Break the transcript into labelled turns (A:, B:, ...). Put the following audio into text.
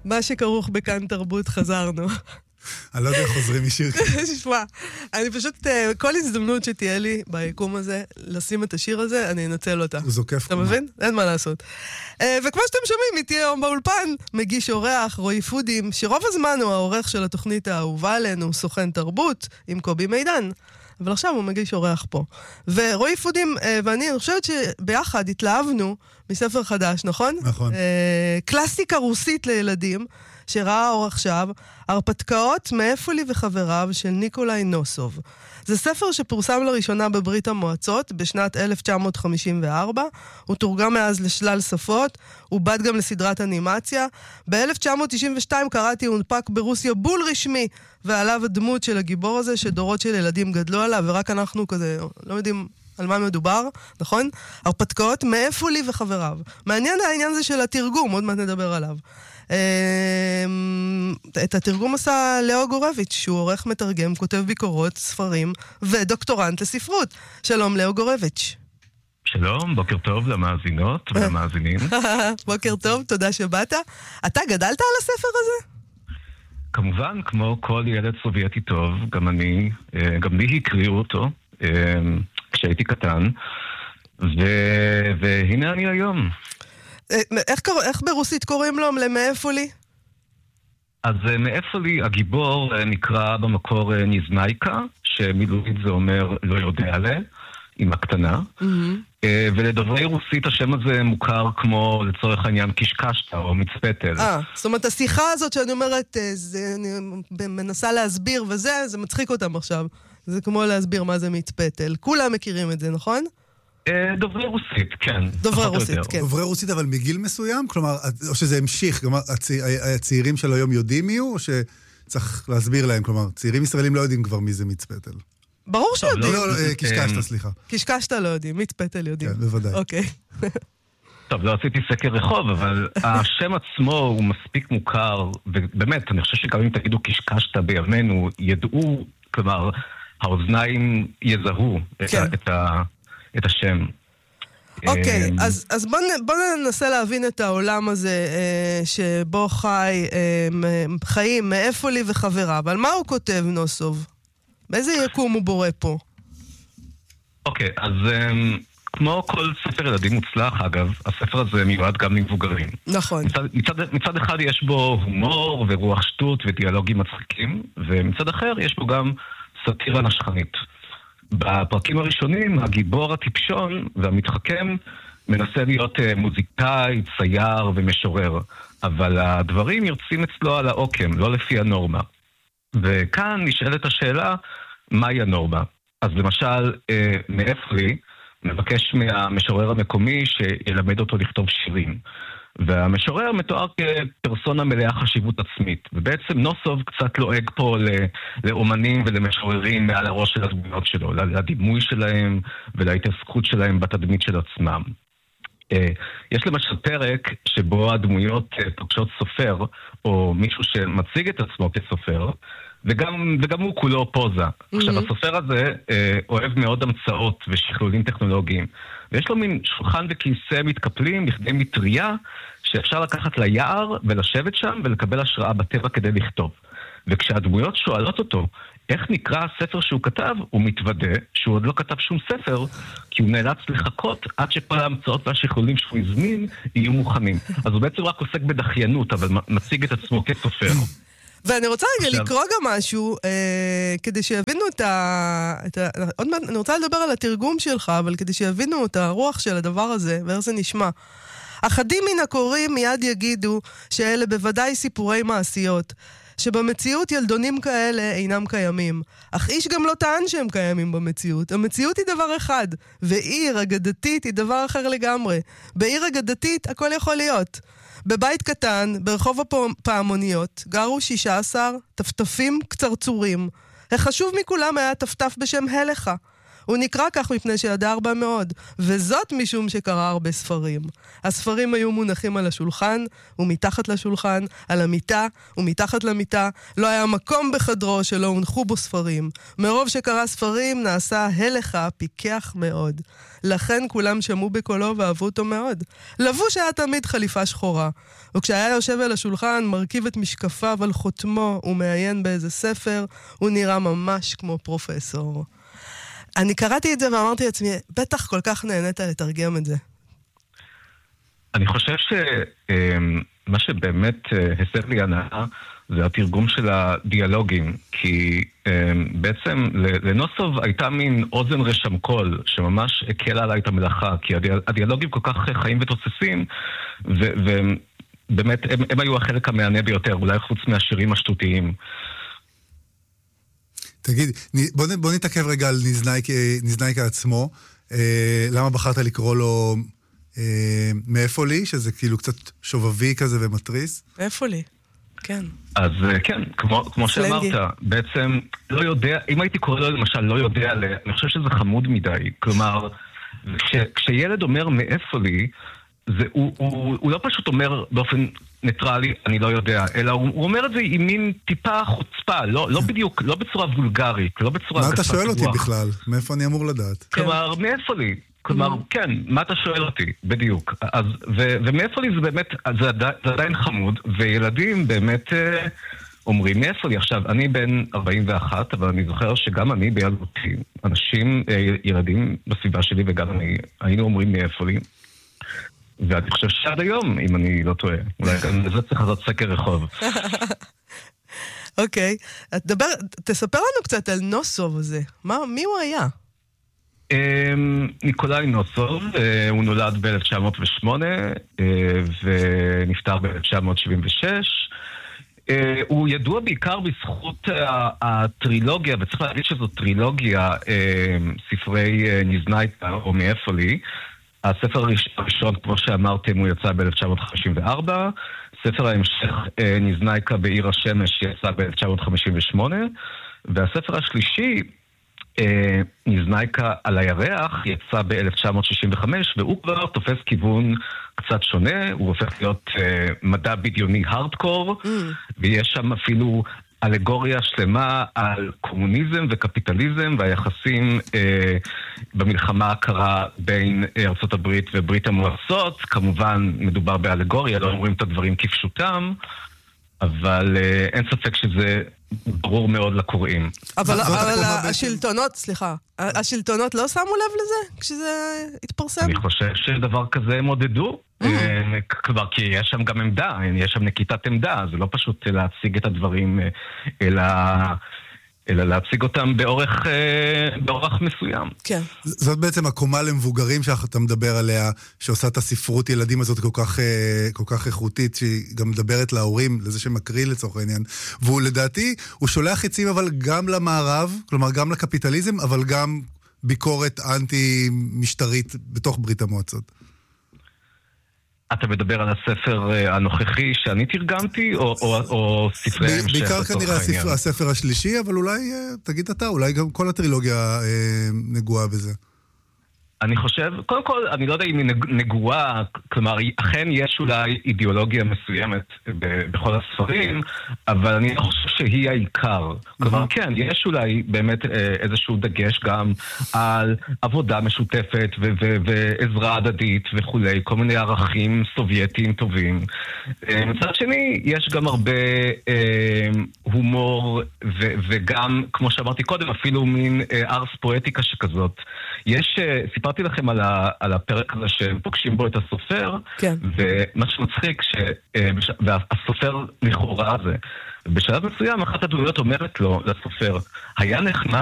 A: מה שכרוך בכאן תרבות חזרנו.
B: אני לא יודע איך חוזרים משיר כזה.
A: תשמע, אני פשוט, כל הזדמנות שתהיה לי ביקום הזה, לשים את השיר הזה, אני אנצל אותה.
B: הוא זוקף.
A: אתה מבין? אין מה לעשות. וכמו שאתם שומעים, איתי היום באולפן, מגיש אורח, רועי פודים, שרוב הזמן הוא העורך של התוכנית האהובה עלינו, סוכן תרבות, עם קובי מידן. אבל עכשיו הוא מגיש אורח פה. ורועי פודים ואני חושבת שביחד התלהבנו מספר חדש, נכון?
B: נכון.
A: קלאסיקה רוסית לילדים, שראה אור עכשיו, הרפתקאות מאיפה לי וחבריו של ניקולאי נוסוב. זה ספר שפורסם לראשונה בברית המועצות בשנת 1954, הוא תורגם מאז לשלל שפות, הוא בד גם לסדרת אנימציה. ב-1992 קראתי הונפק ברוסיה בול רשמי, ועליו הדמות של הגיבור הזה שדורות של ילדים גדלו עליו, ורק אנחנו כזה לא יודעים על מה מדובר, נכון? הרפתקאות מאיפה לי וחבריו. מעניין העניין הזה של התרגום, עוד מעט נדבר עליו. את התרגום עשה לאו גורביץ', שהוא עורך מתרגם, כותב ביקורות, ספרים, ודוקטורנט לספרות. שלום לאו גורביץ'.
C: שלום, בוקר טוב למאזינות ולמאזינים.
A: בוקר טוב, תודה שבאת. אתה גדלת על הספר הזה?
C: כמובן, כמו כל ילד סובייטי טוב, גם לי הקריאו אותו כשהייתי קטן, והנה אני היום.
A: איך ברוסית קוראים לו? למאיפה לי?
C: אז מאיפה לי, הגיבור נקרא במקור ניזנייקה, שמילולית זה אומר לא יודע לה, עם הקטנה. ולדוברי רוסית השם הזה מוכר כמו לצורך העניין קשקשתה או מצפתל.
A: זאת אומרת, השיחה הזאת שאני אומרת, אני מנסה להסביר וזה, זה מצחיק אותם עכשיו. זה כמו להסביר מה זה מצפתל. כולם מכירים את זה, נכון?
C: דוברי רוסית, כן.
A: דוברי רוסית, כן.
B: דוברי רוסית, אבל מגיל מסוים? כלומר, או שזה המשיך, כלומר, הצעירים של היום יודעים מי הוא, או שצריך להסביר להם? כלומר, צעירים ישראלים לא יודעים כבר מי זה מצפתל.
A: ברור שיודעים.
B: לא, קשקשת, סליחה.
A: קשקשת לא יודעים, מצפתל יודעים.
B: כן, בוודאי.
A: אוקיי.
C: טוב, לא עשיתי סקר רחוב, אבל השם עצמו הוא מספיק מוכר, ובאמת, אני חושב שגם אם תגידו קשקשת בימינו, ידעו, כלומר, האוזניים יזהו את השם.
A: אוקיי, אז בוא ננסה להבין את העולם הזה שבו חיים, מאיפה לי וחבריו. על מה הוא כותב נוסוב? באיזה יקום הוא בורא פה?
C: אוקיי, אז כמו כל ספר ילדים מוצלח, אגב, הספר הזה מיועד גם למבוגרים.
A: נכון.
C: מצד אחד יש בו הומור ורוח שטות ודיאלוגים מצחיקים, ומצד אחר יש בו גם סאטירה נשכנית. בפרקים הראשונים, הגיבור הטיפשון והמתחכם מנסה להיות מוזיקאי, צייר ומשורר, אבל הדברים יוצאים אצלו על העוקם, לא לפי הנורמה. וכאן נשאלת השאלה, מהי הנורמה? אז למשל, מאיפה לי מבקש מהמשורר המקומי שילמד אותו לכתוב שירים. והמשורר מתואר כפרסונה מלאה חשיבות עצמית. ובעצם נוסוב קצת לועג פה לאומנים ולמשוררים מעל הראש של הדמויות שלו, לדימוי שלהם ולהתעסקות שלהם בתדמית של עצמם. יש למשל פרק שבו הדמויות פוגשות סופר, או מישהו שמציג את עצמו כסופר, וגם הוא כולו פוזה. עכשיו, הסופר הזה אוהב מאוד המצאות ושכלולים טכנולוגיים, ויש לו מין שולחן וכיסא מתקפלים לכדי מטריה שאפשר לקחת ליער ולשבת שם ולקבל השראה בטבע כדי לכתוב. וכשהדמויות שואלות אותו איך נקרא הספר שהוא כתב, הוא מתוודה שהוא עוד לא כתב שום ספר, כי הוא נאלץ לחכות עד שכל ההמצאות והשכלולים שהוא הזמין יהיו מוכנים. אז הוא בעצם רק עוסק בדחיינות, אבל מציג את עצמו כסופר.
A: ואני רוצה רגע לקרוא גם משהו, כדי שיבינו עוד מעט, אני רוצה לדבר על התרגום שלך, אבל כדי שיבינו את הרוח של הדבר הזה, ואיך זה נשמע. אחדים מן הקוראים מיד יגידו שאלה בוודאי סיפורי מעשיות, שבמציאות ילדונים כאלה אינם קיימים. אך איש גם לא טען שהם קיימים במציאות. המציאות היא דבר אחד, ועיר אגדתית היא דבר אחר לגמרי. בעיר אגדתית הכל יכול להיות. בבית קטן, ברחוב הפעמוניות, גרו 16 טפטפים קצרצורים. החשוב מכולם היה טפטף בשם הלכה. הוא נקרא כך מפני שידע הרבה מאוד, וזאת משום שקרא הרבה ספרים. הספרים היו מונחים על השולחן, ומתחת לשולחן, על המיטה, ומתחת למיטה, לא היה מקום בחדרו שלא הונחו בו ספרים. מרוב שקרא ספרים נעשה הלך פיקח מאוד. לכן כולם שמעו בקולו ואהבו אותו מאוד. לבוש היה תמיד חליפה שחורה, וכשהיה יושב על השולחן, מרכיב את משקפיו על חותמו ומעיין באיזה ספר, הוא נראה ממש כמו פרופסור. אני קראתי את זה ואמרתי לעצמי, בטח כל כך נהנית לתרגם את זה.
C: אני חושב שמה שבאמת הסב לי הנאה זה התרגום של הדיאלוגים, כי בעצם לנוסוב הייתה מין אוזן רשמקול שממש הקלה עליי את המלאכה, כי הדיאלוגים כל כך חיים ותוססים, ובאמת הם היו החלק המענה ביותר, אולי חוץ מהשירים השטותיים.
B: תגיד, בוא נתעכב רגע על נזנייקה עצמו. למה בחרת לקרוא לו מאיפה לי, שזה כאילו קצת שובבי כזה ומטריס?
A: מאיפה לי? כן.
C: אז כן, כמו שאמרת, בעצם לא יודע, אם הייתי קורא לו למשל לא יודע, אני חושב שזה חמוד מדי. כלומר, כשילד אומר מאיפה לי, הוא לא פשוט אומר באופן ניטרלי, אני לא יודע, אלא הוא אומר את זה עם מין טיפה חוצפה, לא בדיוק, לא בצורה וולגרית, לא בצורה...
B: מה אתה שואל אותי בכלל? מאיפה אני אמור לדעת?
C: כלומר, מאיפה לי? כלומר, כן, מה אתה שואל אותי? בדיוק. ומאיפה לי זה באמת, זה עדיין חמוד, וילדים באמת אומרים מאיפה לי. עכשיו, אני בן 41, אבל אני זוכר שגם אני בילדותי, אנשים, ילדים בסביבה שלי וגם אני, היינו אומרים מאיפה לי. ואני חושב שעד היום, אם אני לא טועה, אולי גם לזה צריך לעשות סקר רחוב.
A: אוקיי, תספר לנו קצת על נוסוב הזה. מי הוא היה?
C: ניקולאי נוסוב, הוא נולד ב-1908 ונפטר ב-1976. הוא ידוע בעיקר בזכות הטרילוגיה, וצריך להגיד שזו טרילוגיה, ספרי נזנייקה או מאיפה לי. הספר הראשון, כמו שאמרתם, הוא יצא ב-1954, ספר ההמשך נזנייקה בעיר השמש יצא ב-1958, והספר השלישי, נזנייקה על הירח, יצא ב-1965, והוא כבר תופס כיוון קצת שונה, הוא הופך להיות מדע בדיוני הרדקור, ויש שם אפילו אלגוריה שלמה על קומוניזם וקפיטליזם והיחסים במלחמה הקרה בין ארצות הברית וברית המועצות. כמובן מדובר באלגוריה, לא אומרים את הדברים כפשוטם, אבל אין ספק שזה ברור מאוד לקוראים.
A: אבל השלטונות, סליחה, השלטונות לא שמו לב לזה כשזה התפרסם?
C: אני חושב שדבר כזה הם עודדו. כבר כי יש שם גם עמדה, יש שם נקיטת עמדה, זה לא פשוט להציג את הדברים, אלא להציג אותם באורח מסוים.
A: כן.
B: זאת בעצם הקומה למבוגרים שאתה מדבר עליה, שעושה את הספרות ילדים הזאת כל כך איכותית, שהיא גם מדברת להורים, לזה שמקריא לצורך העניין. והוא לדעתי, הוא שולח חיצים אבל גם למערב, כלומר גם לקפיטליזם, אבל גם ביקורת אנטי-משטרית בתוך ברית המועצות.
C: אתה מדבר על הספר הנוכחי שאני תרגמתי, או ספרי המשך?
B: בעיקר כנראה הספר השלישי, אבל אולי, תגיד אתה, אולי גם כל הטרילוגיה נגועה בזה.
C: אני חושב, קודם כל, אני לא יודע אם היא נגועה, כלומר, אכן יש אולי אידיאולוגיה מסוימת בכל הספרים, אבל אני לא חושב שהיא העיקר. כלומר, כן, יש אולי באמת איזשהו דגש גם על עבודה משותפת ועזרה הדדית וכולי, כל מיני ערכים סובייטיים טובים. מצד שני, יש גם הרבה הומור, וגם, כמו שאמרתי קודם, אפילו מין ארס פואטיקה שכזאת. סיפרתי לכם על הפרק הזה שפוגשים בו את הסופר,
A: כן.
C: ומה שמצחיק, והסופר לכאורה הזה, בשלב מסוים אחת הדמויות אומרת לו, לסופר, היה נחמד